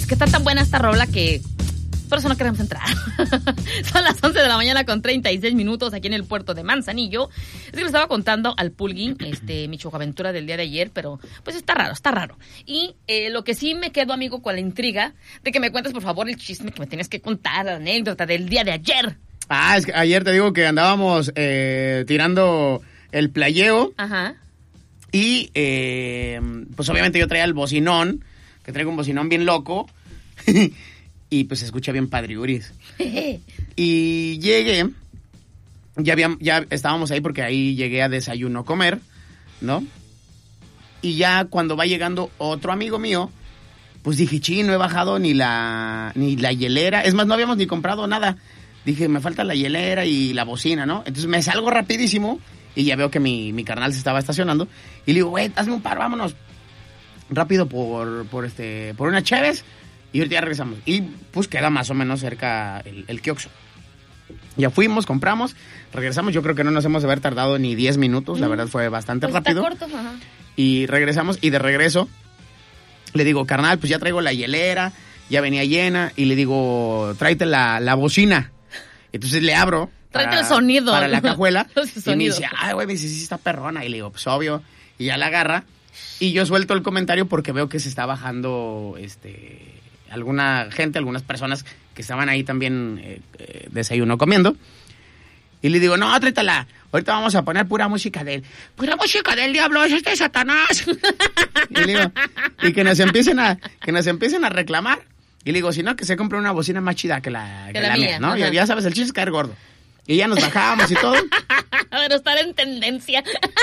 Es que está tan buena esta rola que por eso no queremos entrar. Son las 11 de la mañana con 36 minutos aquí en el puerto de Manzanillo. Es que le estaba contando al Pulgui mi chocoaventura del día de ayer, pero pues está raro. Y lo que sí me quedo, amigo, con la intriga de que me cuentes, por favor, el chisme que me tienes que contar, la anécdota del día de ayer. Es que ayer te digo que andábamos tirando el playeo. Ajá. Y pues obviamente yo traía el bocinón, que traigo un bocinón bien loco. Y pues se escucha bien padriuris. Y llegué, ya estábamos ahí porque ahí llegué a desayuno comer, ¿no? Y ya cuando va llegando otro amigo mío, pues dije, no he bajado ni la hielera. Es más, no habíamos ni comprado nada. Dije, me falta la hielera y la bocina, ¿no? Entonces me salgo rapidísimo y ya veo que mi carnal se estaba estacionando. Y le digo, güey, hazme un paro, vámonos rápido por una Cheves. Y ahorita ya regresamos. Y pues queda más o menos cerca el Kioxo. Ya fuimos, compramos, regresamos. Yo creo que no nos hemos de haber tardado ni 10 minutos. La verdad fue bastante rápido. Está corto, ajá. Y regresamos. Y de regreso le digo, carnal, pues ya traigo la hielera. Ya venía llena. Y le digo, tráete la bocina. Entonces le abro. Tráete el sonido. Para la cajuela. Y me dice, güey, me dice, sí está perrona. Y le digo, pues obvio. Y ya la agarra. Y yo suelto el comentario porque veo que se está bajando algunas personas que estaban ahí también desayuno comiendo. Y le digo, no, tráetela. Ahorita vamos a poner pura música del diablo, es este Satanás. Y le digo, y que nos empiecen a reclamar. Y le digo, si no, que se compre una bocina más chida que la mía, ¿no? Ya sabes, el chiste es caer gordo. Y ya nos bajamos y todo. Pero estar en tendencia.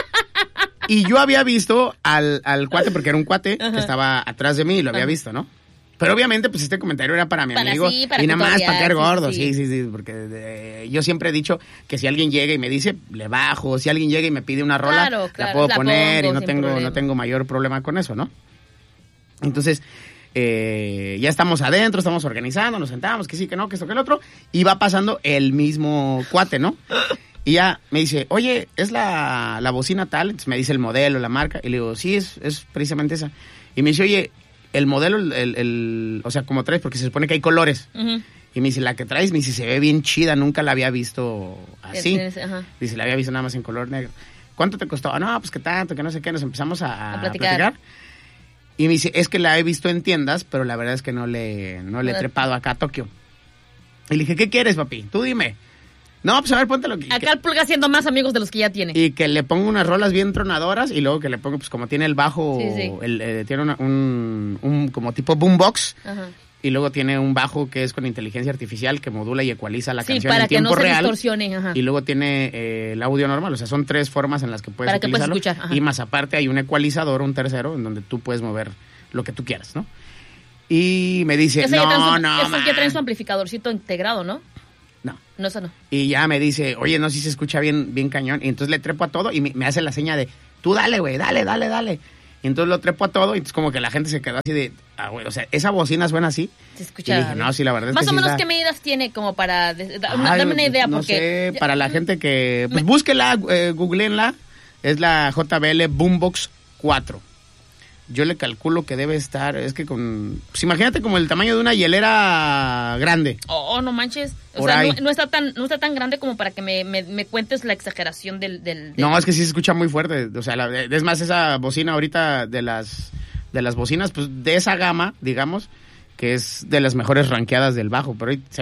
Y yo había visto al cuate, porque era un cuate que estaba atrás de mí y lo había visto, ¿no? Pero obviamente, pues este comentario era para mi amigo. Sí, para y nada más para caer gordo. Sí. Sí, porque yo siempre he dicho que si alguien llega y me dice, le bajo. Si alguien llega y me pide una rola, claro, la puedo poner y no problema. tengo mayor problema con eso, ¿no? Entonces, ya estamos adentro, estamos organizando, nos sentamos, que sí, que no, que esto, que el otro. Y va pasando el mismo cuate, ¿no? Y ya me dice, oye, ¿es la bocina tal? Entonces me dice el modelo, la marca. Y le digo, sí, es precisamente esa. Y me dice, oye, el modelo, o sea, como traes, porque se supone que hay colores. Uh-huh. Y me dice, la que traes, me dice, se ve bien chida, nunca la había visto así. Dice, la había visto nada más en color negro. ¿Cuánto te costó? No, pues que tanto, que no sé qué. Nos empezamos a platicar. Y me dice, es que la he visto en tiendas, pero la verdad es que no le he trepado acá a Tokio. Y le dije, ¿qué quieres, papi? Tú dime. No, pues a ver, ponte lo que... Acá el Pulga haciendo más amigos de los que ya tiene. Y que le ponga unas rolas bien tronadoras y luego que le ponga, pues como tiene el bajo, tiene un como tipo boombox. Ajá. Y luego tiene un bajo que es con inteligencia artificial que modula y ecualiza la canción en tiempo real. Para que no se distorsione. Ajá. Y luego tiene el audio normal, o sea, son 3 formas en las que puedes utilizarlo. Puedes escuchar. Y más aparte hay un ecualizador, un tercero, en donde tú puedes mover lo que tú quieras, ¿no? Y me dice, Ese ya trae su amplificadorcito integrado, ¿no? No, eso no. Y ya me dice, oye, no, si se escucha bien cañón. Y entonces le trepo a todo y me hace la seña de, tú dale, güey, dale. Y entonces lo trepo a todo y entonces como que la gente se quedó así de, güey, o sea, ¿esa bocina suena así? Se escucha. Y dije, no, sí, la verdad es más que o menos, sí ¿qué medidas tiene como para, dame una idea? No porque sé, para la gente que, pues búsquela, googleenla, es la JBL Boombox 4. Yo le calculo que debe estar, es que pues imagínate como el tamaño de una hielera grande. Oh, no manches. O sea, no está tan grande como para que me cuentes la exageración del... No, es que sí se escucha muy fuerte. O sea, es más, esa bocina ahorita de las bocinas, pues de esa gama, digamos, que es de las mejores rankeadas del bajo. Pero hoy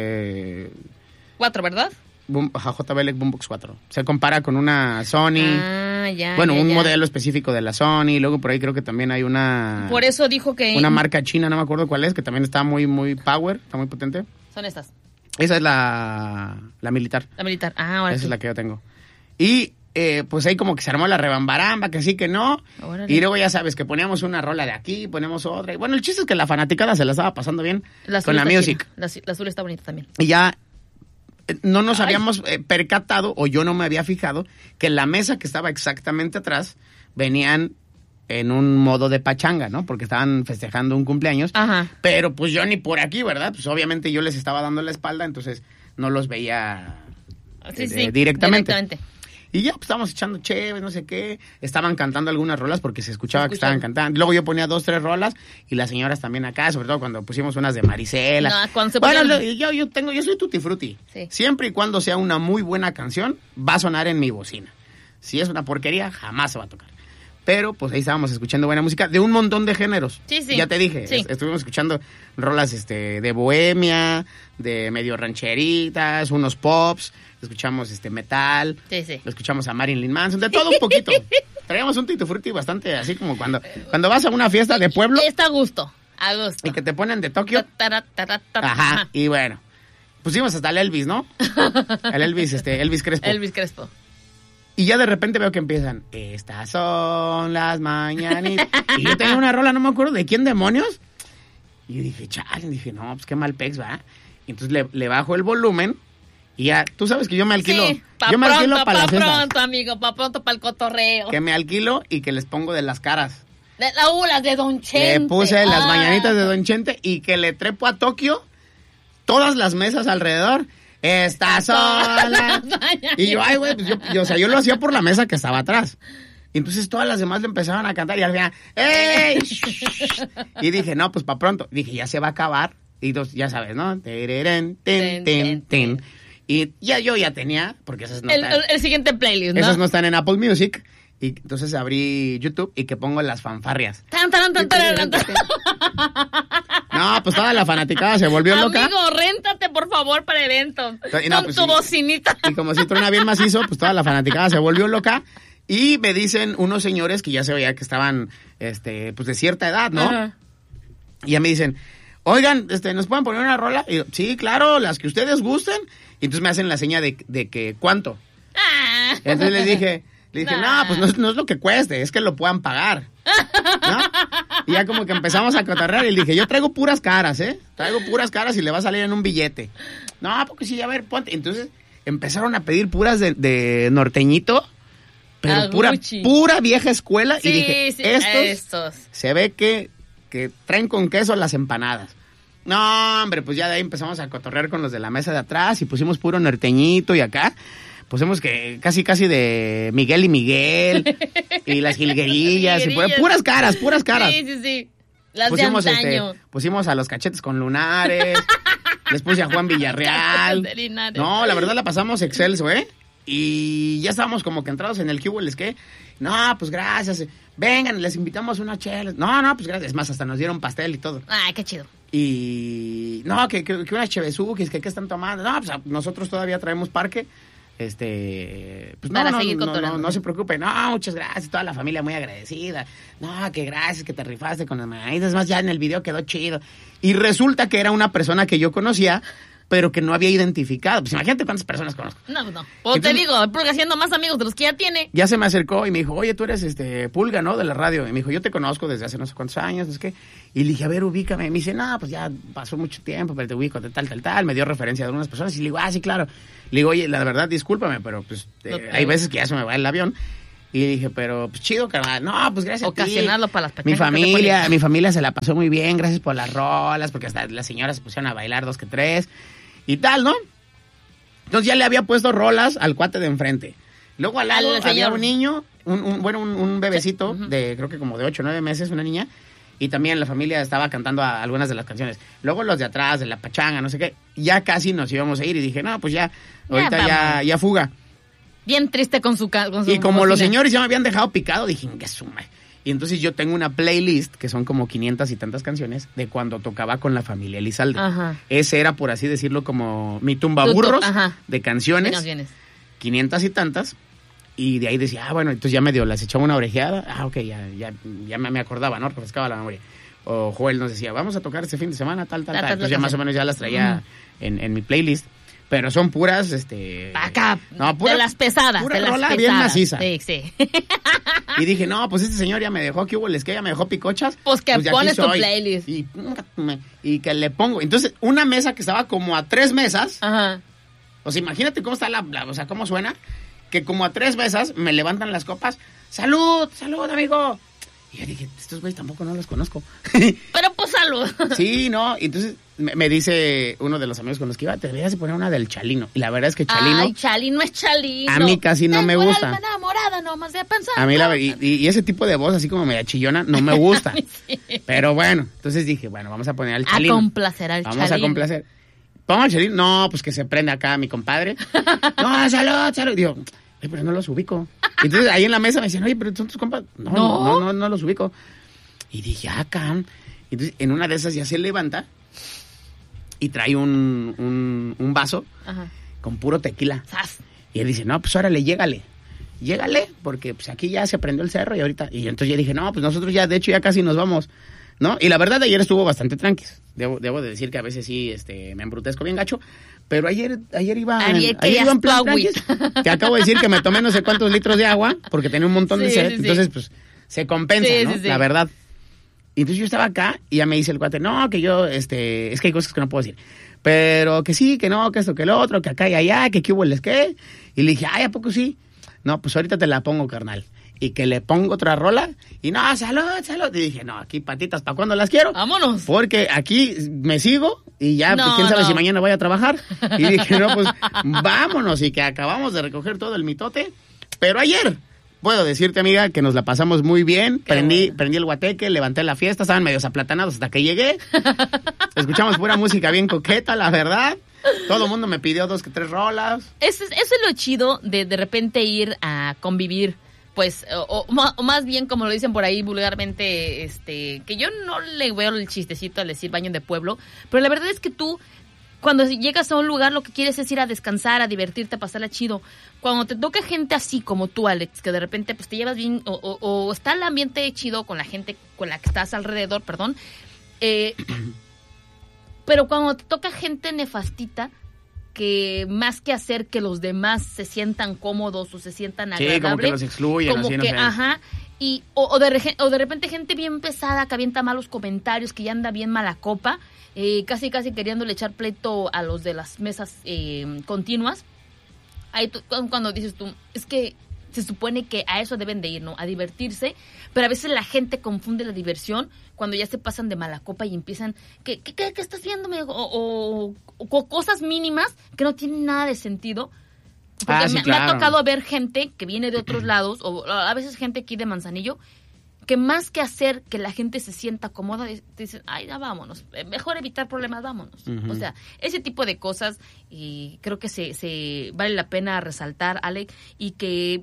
se 4, ¿verdad? JBL Boombox 4. Se compara con una Sony. Ya. Un modelo específico de la Sony. Luego por ahí creo que también hay una... Por eso dijo que... Una marca china, no me acuerdo cuál es, que también está muy, muy power, está muy potente. Son estas. Esa es la militar. La militar, ahora Esa es la que yo tengo. Y pues ahí como que se armó la rebambaramba, que sí, que no. Órale. Y luego ya sabes que poníamos una rola de aquí, ponemos otra. Y bueno, el chiste es que la fanaticada se la estaba pasando bien con la music. La azul está bonita también. Y ya... No nos habíamos percatado, o yo no me había fijado, que la mesa que estaba exactamente atrás venían en un modo de pachanga, ¿no? Porque estaban festejando un cumpleaños. Ajá. Pero pues yo ni por aquí, ¿verdad? Pues obviamente yo les estaba dando la espalda, entonces no los veía directamente. Y ya, pues estábamos echando chévere, no sé qué. Estaban cantando algunas rolas porque se escuchaba que estaban cantando. Luego yo ponía 2, 3 rolas y las señoras también acá, sobre todo cuando pusimos unas de Marisela. No, cuando se bueno, ponían... yo soy tutti frutti. Sí. Siempre y cuando sea una muy buena canción, va a sonar en mi bocina. Si es una porquería, jamás se va a tocar. Pero pues ahí estábamos escuchando buena música de un montón de géneros. Sí, sí. Ya te dije, sí. Estuvimos escuchando rolas de bohemia, de medio rancheritas, unos pops, escuchamos metal, Sí. escuchamos a Marilyn Manson, de todo un poquito. Traíamos un tutti frutti bastante así como cuando vas a una fiesta de pueblo. Está a gusto. Y que te ponen de Tokio. Ajá. Y bueno, pusimos hasta el Elvis, ¿no? El Elvis, Elvis Crespo. Elvis Crespo. Y ya de repente veo que empiezan, estas son las mañanitas. Y yo tenía una rola, no me acuerdo de quién demonios. Y yo dije, dije, no, pues qué mal pex, ¿va? Y entonces le bajo el volumen y ya, tú sabes que yo me alquilo. Sí, yo me alquilo para la fiesta. pronto, amigo, para pronto, para el cotorreo. Que me alquilo y que les pongo de las caras. De las de Don Chente. Le puse las mañanitas de Don Chente y que le trepo a Tokio todas las mesas alrededor. Estas son las... Y yo, ay, güey, pues yo lo hacía por la mesa que estaba atrás. Y entonces todas las demás le empezaban a cantar y al final, ¡ey! Y dije, no, pues para pronto. Dije, ya se va a acabar. Y entonces, ya sabes, ¿no? Y yo ya tenía, porque esas no están... El siguiente playlist, ¿no? Esas no están en Apple Music. Y entonces abrí YouTube y que pongo las fanfarrias. No, pues toda la fanaticada se volvió loca. Amigo, réntate, por favor, para eventos. No, con tu bocinita. Y como si truena bien macizo, pues toda la fanaticada se volvió loca. Y me dicen unos señores que ya se veía que estaban, pues de cierta edad, ¿no? Ajá. Y ya me dicen, oigan, ¿nos pueden poner una rola? Y yo, sí, claro, las que ustedes gusten. Y entonces me hacen la seña de que, ¿cuánto? Entonces les dije, no, pues no es lo que cueste, es que lo puedan pagar, ¿no? Y ya como que empezamos a cotorrear y le dije, yo traigo puras caras, traigo puras caras y le va a salir en un billete. No, porque sí, a ver, ponte. Entonces empezaron a pedir puras de norteñito, pero pura vieja escuela. Sí, y dije, sí, estos se ve que traen con queso las empanadas. No, hombre, pues ya de ahí empezamos a cotorrear con los de la mesa de atrás y pusimos puro norteñito y acá pusimos que casi de Miguel y Miguel y las jilguerillas y puras caras. Sí. Las pusimos de antaño. Pusimos a los cachetes con lunares, les puse a Juan Villarreal. No, la verdad la pasamos excelso, Y ya estábamos como que entrados en el cubo, les que, no, pues gracias, vengan, les invitamos una chela. No, pues gracias, es más, hasta nos dieron pastel y todo. Ay, qué chido. Y no, que una chevesuquis, que qué están tomando. No, pues nosotros todavía traemos parque. Pues no se preocupe. No, muchas gracias, toda la familia muy agradecida. No, que gracias, que te rifaste con las mañanitas. Más, ya en el video quedó chido. Y resulta que era una persona que yo conocía, pero que no había identificado. Pues imagínate cuántas personas conozco. No. Pues te digo, Pulga siendo más amigos de los que ya tiene. Ya se me acercó y me dijo, oye, tú eres Pulga, ¿no? De la radio. Y me dijo, yo te conozco desde hace no sé cuántos años, es que... Y le dije, a ver, ubícame. Y me dice, no, pues ya pasó mucho tiempo, pero te ubico de tal. Me dio referencia de algunas personas y le digo, sí, claro. Le digo, oye, la verdad, discúlpame, pero pues hay veces que ya se me va el avión. Y dije, pero pues chido, carnal. No, pues gracias ocasionarlo a ti. Para las pequeñas. Mi familia se la pasó muy bien, gracias por las rolas, porque hasta las señoras se pusieron a bailar 2 que 3 y tal, ¿no? Entonces ya le había puesto rolas al cuate de enfrente. Luego al lado había un niño, un bebecito de creo que como de 8 o 9 meses, una niña. Y también la familia estaba cantando algunas de las canciones. Luego los de atrás, de la pachanga, no sé qué. Ya casi nos íbamos a ir y dije, no, pues ya, ahorita ya fuga. Bien triste con su y como los señores ya me habían dejado picado, dije, qué suma. Y entonces yo tengo una playlist, que son como 500 y tantas canciones, de cuando tocaba con la familia Elizalde. Ajá. Ese era, por así decirlo, como mi tumbaburros de canciones. 500 y tantas. Y de ahí decía, bueno, entonces ya medio las echaba una orejeada. Ok, ya me acordaba, ¿no? Refrescaba la memoria. O Joel nos decía, vamos a tocar este fin de semana, tal. Entonces ya más o menos ya las traía en mi playlist. Pero son puras, Acá, no, de las pesadas. Pura de las rola pesadas. bien maciza. Sí. Y dije, no, pues este señor ya me dejó, ¿qué hubo? Ya me dejó picochas. Pues que pones tu playlist. Y que le pongo. Entonces, una mesa que estaba como a 3 mesas. Ajá. O sea, imagínate cómo está o sea, cómo suena. Que como a 3 mesas me levantan las copas. ¡Salud, amigo! Y yo dije, estos güeyes tampoco no los conozco. Pero pues salud. Sí, no, y entonces me dice uno de los amigos con los que iba, te deberías de poner una del Chalino. Y la verdad es que Chalino... Ay, Chalino es Chalino. A mí casi no me gusta. Tengo el alma enamorada nomás de pensar. A mí y ese tipo de voz así como media chillona no me gusta. Sí. Pero bueno, entonces dije, bueno, vamos a poner al Chalino. A complacer al Chalino. Vamos a complacer. ¿Pongo al Chalino? No, pues que se prende acá mi compadre. No, salud. Digo, pero no los ubico. Y entonces ahí en la mesa me decían, oye, pero son tus compas. No los ubico. Y dije, acá. Entonces en una de esas ya se levanta y trae un vaso con puro tequila. ¡Sas! Y él dice, no, pues órale, llégale, porque pues aquí ya se prendió el cerro y ahorita... Y entonces ya dije, no, pues nosotros ya, de hecho, ya casi nos vamos, ¿no? Y la verdad, ayer estuvo bastante tranqui. Debo de decir que a veces sí me embrutezco bien gacho, pero ayer iba en plan tranquis. Te acabo de decir que me tomé no sé cuántos litros de agua, porque tenía un montón de sed, entonces pues se compensa, ¿no? La verdad. Y entonces yo estaba acá y ya me dice el cuate, no, que yo, es que hay cosas que no puedo decir. Pero que sí, que no, que esto, que lo otro, que acá y allá, que qué hubo les qué. Y le dije, ay, ¿a poco sí? No, pues ahorita te la pongo, carnal. Y que le pongo otra rola. Y no, salud. Y dije, no, aquí patitas, ¿para cuándo las quiero? ¡Vámonos! Porque aquí me sigo y ya, pues, quién sabe si mañana voy a trabajar. Y dije, no, pues vámonos. Y que acabamos de recoger todo el mitote. Pero ayer... Puedo decirte, amiga, que nos la pasamos muy bien. Prendí el guateque, levanté la fiesta, estaban medios aplatanados hasta que llegué. Escuchamos pura música bien coqueta, la verdad. Todo el mundo me pidió 2 que 3 rolas. Eso es lo chido de repente ir a convivir, pues, o más bien, como lo dicen por ahí vulgarmente, que yo no le veo el chistecito al decir baño de pueblo, pero la verdad es que tú... Cuando llegas a un lugar lo que quieres es ir a descansar, a divertirte, a pasarla chido. Cuando te toca gente así como tú, Alex, que de repente pues te llevas bien o está el ambiente chido con la gente con la que estás alrededor, perdón. Pero cuando te toca gente nefastita, que más que hacer que los demás se sientan cómodos o se sientan agradables. Sí, como que los excluyen. Como así, que, no sé. Y, o de repente gente bien pesada que avienta malos comentarios, que ya anda bien mala copa. Casi queriéndole echar pleito a los de las mesas continuas. Ahí cuando dices tú, es que se supone que a eso deben de ir, ¿no? A divertirse, pero a veces la gente confunde la diversión cuando ya se pasan de mala copa y empiezan, ¿qué estás viéndome? O cosas mínimas que no tienen nada de sentido. Porque me ha tocado ver gente que viene de otros lados, o a veces gente aquí de Manzanillo, que más que hacer que la gente se sienta cómoda, dicen, ay, ya vámonos, mejor evitar problemas, vámonos. O sea, ese tipo de cosas, y creo que se vale la pena resaltar, Alex, y que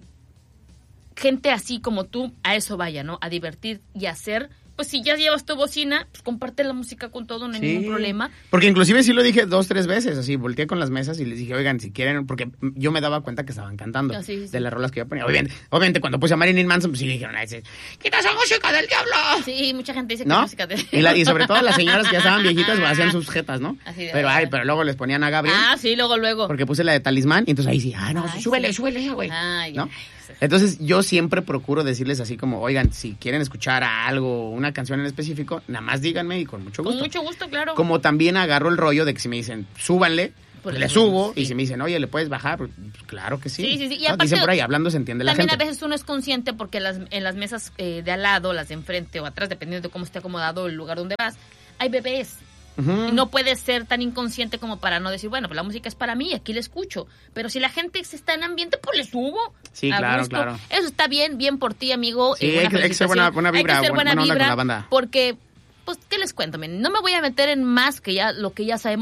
gente así como tú a eso vaya, ¿no? A divertir y a hacer... Pues si ya llevas tu bocina, pues comparte la música con todo, no hay ningún problema. Porque inclusive sí lo dije 2, 3 veces, así, volteé con las mesas y les dije, oigan, si quieren, porque yo me daba cuenta que estaban cantando de las rolas que yo ponía. Obviamente cuando puse a Marilyn Manson, pues sí dijeron, ¡quita esa música del diablo! Sí, mucha gente dice que es música del diablo. Y sobre todo las señoras que ya estaban viejitas, pues, hacían sus jetas, ¿no? Pero luego les ponían a Gabriel. Sí, luego. Porque puse la de Talismán, y entonces ahí sí, súbele, güey. ¿No? Entonces yo siempre procuro decirles así como, oigan, si quieren escuchar algo, una canción en específico, nada más díganme y con mucho gusto. Con mucho gusto, claro. Como también agarro el rollo de que si me dicen, súbanle, pues le subo, y si me dicen, oye, ¿le puedes bajar? Pues claro que sí. Sí. Y aparte, dicen por ahí, hablando se entiende la gente. También a veces uno es consciente porque en las mesas de al lado, las de enfrente o atrás, dependiendo de cómo esté acomodado el lugar donde vas, hay bebés. Y no puedes ser tan inconsciente como para no decir, bueno, pues la música es para mí, aquí la escucho. Pero si la gente está en ambiente, pues le subo. Sí, claro. Eso está bien por ti, amigo. Sí, hay que ser buena vibra, hay que ser buena onda vibra con la banda. Porque, pues, ¿qué les cuento? No me voy a meter en más que ya lo que ya sabemos.